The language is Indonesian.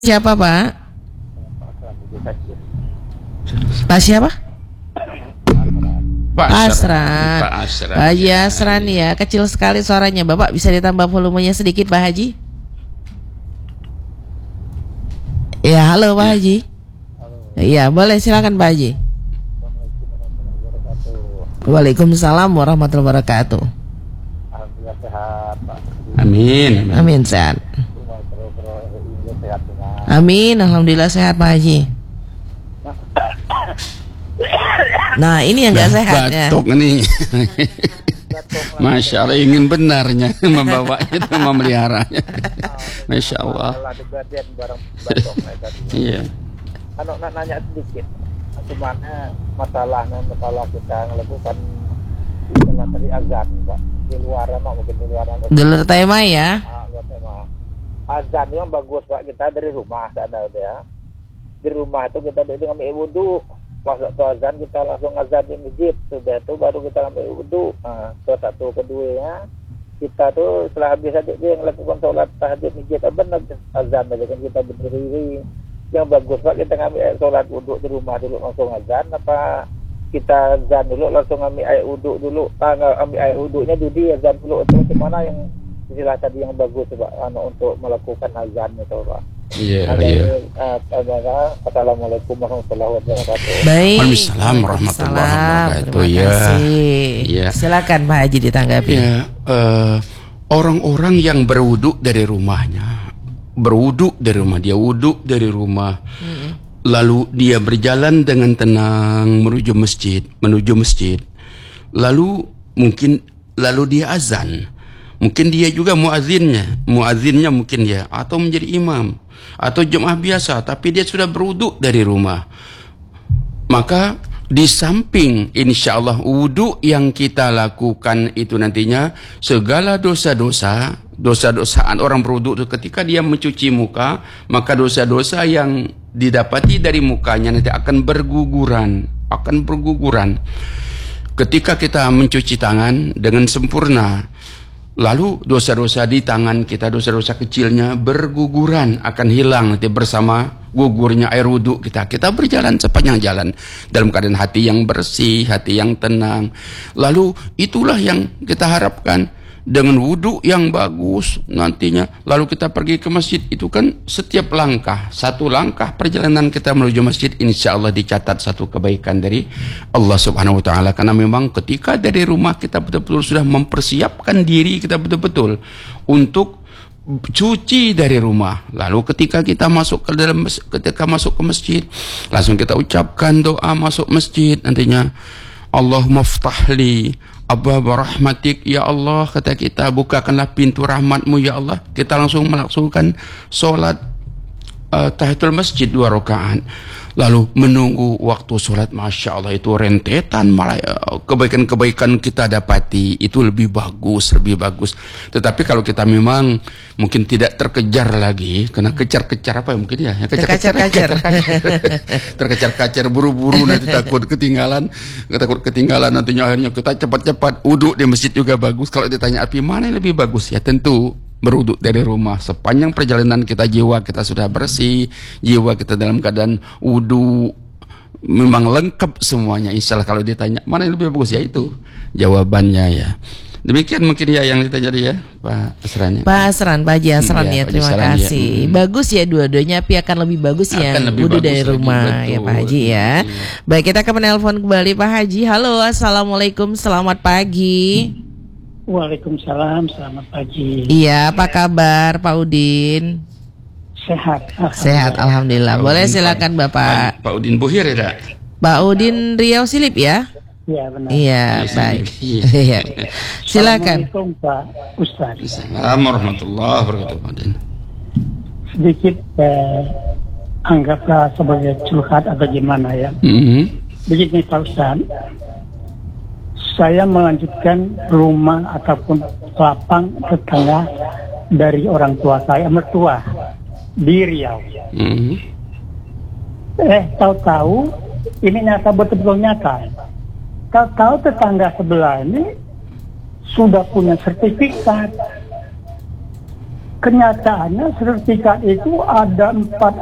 Siapa Pak? Pak siapa? Pak Asran. Pak Asran. Pak Haji Asran ya, kecil sekali suaranya. Bapak bisa ditambah volumenya sedikit Pak Haji? Ya, halo Pak Haji. Iya, boleh silakan Pak Haji. Waalaikumsalam warahmatullahi wabarakatuh. Alhamdulillah sehat Pak. Amin. Amin sehat. Amin, alhamdulillah sehat Pak Haji. Nah ini yang nggak sehat ya. Batuk nih. Masya Allah, ingin benarnya membawanya dan memeliharanya. Masya Allah. Iya. Kalau nak nanya sedikit, gimana masalah kita melakukan istilah tadi azan Pak di luar mungkin di luar Dulu tema ya. Azan yang bagus Pak, kita dari rumah ada ya. Di rumah itu kita ambil wudhu. Pas waktu azan kita langsung azan di masjid. Sudah itu baru kita ambil wudhu. Satu kedua ya. Kita tuh setelah habis aja dia melakukan sholat tahajud masjid. Benar azan aja kan kita berdiri. Yang bagus Pak kita ngambil sholat wudhu di rumah dulu langsung azan. Apa kita azan dulu langsung ambil air wudhu dulu. Ambil air wudhunya dulu azan dulu. Itu gimana yang istilah tadi yang bagus Pak untuk melakukan azan itu Pak. Iya. Assalamualaikum warahmatullahi wabarakatuh. Baik. Waalaikumsalam warahmatullahi wabarakatuh. Terima kasih. Ya. Silakan Pak Haji ditanggapi. Ya, orang-orang yang berwudu dari rumahnya, dia wudu dari rumah, lalu dia berjalan dengan tenang menuju masjid, lalu dia azan. Mungkin dia juga muazzinnya mungkin dia, atau menjadi imam, atau jemaah biasa, tapi dia sudah berwudu dari rumah. Maka di samping insya Allah wudu yang kita lakukan itu nantinya, segala dosa-dosaan orang berwudu itu ketika dia mencuci muka, maka dosa-dosa yang didapati dari mukanya nanti akan berguguran. Ketika kita mencuci tangan dengan sempurna, lalu dosa-dosa di tangan kita, dosa-dosa kecilnya berguguran, akan hilang nanti bersama gugurnya air wudhu kita. Kita berjalan sepanjang jalan dalam keadaan hati yang bersih, hati yang tenang. Lalu itulah yang kita harapkan dengan wudhu yang bagus nantinya. Lalu kita pergi ke masjid, itu kan setiap satu langkah perjalanan kita menuju masjid insya Allah dicatat satu kebaikan dari Allah subhanahu wa ta'ala. Karena memang ketika dari rumah kita betul-betul sudah mempersiapkan diri kita betul-betul untuk cuci dari rumah. Lalu ketika kita masuk ke masjid, langsung kita ucapkan doa masuk masjid nantinya. Allahumma ftahli abwaaba rahmatik, ya Allah, kata kita, bukakanlah pintu rahmatmu ya Allah. Kita langsung melaksanakan sholat tahiyatul masjid 2 rakaat, lalu menunggu waktu sholat. Masya Allah, itu rentetan malah kebaikan-kebaikan kita dapati itu lebih bagus. Tetapi kalau kita memang mungkin tidak terkejar lagi, karena kejar-kejar apa ya mungkin ya, terkejar-kejar buru-buru nanti takut ketinggalan nantinya, akhirnya kita cepat-cepat wudhu di masjid juga bagus. Kalau ditanya api mana yang lebih bagus, ya tentu berwudhu dari rumah. Sepanjang perjalanan kita, jiwa kita sudah bersih, jiwa kita dalam keadaan wudhu, memang lengkap semuanya. Insya Allah kalau ditanya mana yang lebih bagus, ya itu jawabannya ya. Demikian mungkin ya yang ditanya ya Pak Asran. Pak Haji Asran ya, terima kasih. Bagus ya dua-duanya, tapi akan lebih bagus ya wudhu dari rumah ya Pak Haji ya. Baik, kita ke penelpon kembali Pak Haji. Halo, assalamualaikum, selamat pagi. Waalaikumsalam, selamat pagi. Iya, apa kabar Pak Udin? Sehat. Alhamdulillah. Boleh silakan Bapak. Pak Udin Bohir ya, Pak Udin Riau Silip ya? Iya benar. Iya, baik. Iya. Silakan. Assalamualaikum Pak Ustaz. Assalamualaikum warahmatullahi wabarakatuh. Sedikit anggaplah sebagai curhat atau gimana ya. Begini Pak Ustaz, saya melanjutkan rumah ataupun lapang tetangga dari orang tua saya, mertua di Riau. Tahu-tahu ini nyata, betul-betul nyata. Tahu tetangga sebelah ini sudah punya sertifikat kenyataannya sertifikat itu ada 4